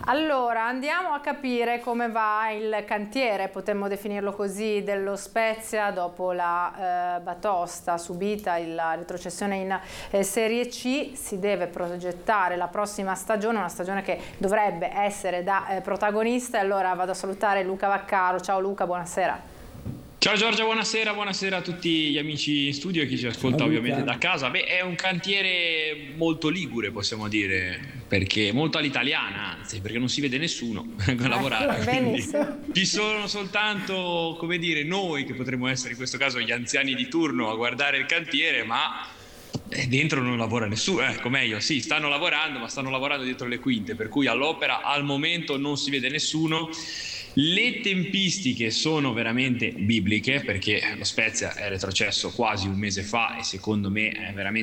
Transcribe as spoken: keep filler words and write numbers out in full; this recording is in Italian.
Allora, andiamo a capire come va il cantiere, potremmo definirlo così, dello Spezia dopo la eh, batosta subita, la retrocessione in eh, Serie C. Si deve progettare la prossima stagione, una stagione che dovrebbe essere da eh, protagonista. Allora vado a salutare Luca Vaccaro. Ciao Luca, buonasera. Ciao Giorgia, buonasera, buonasera a tutti gli amici in studio e chi ci ascolta Ciao, ovviamente Luca. da casa. Beh, è un cantiere molto ligure, possiamo dire, perché molto all'italiana, anzi, perché non si vede nessuno a lavorare. Quindi ci sono soltanto, come dire, noi che potremmo essere in questo caso gli anziani di turno a guardare il cantiere, ma dentro non lavora nessuno, ecco meglio, sì, stanno lavorando, ma stanno lavorando dietro le quinte, per cui all'opera al momento non si vede nessuno. Le tempistiche sono veramente bibliche, perché lo Spezia è retrocesso quasi un mese fa e secondo me è veramente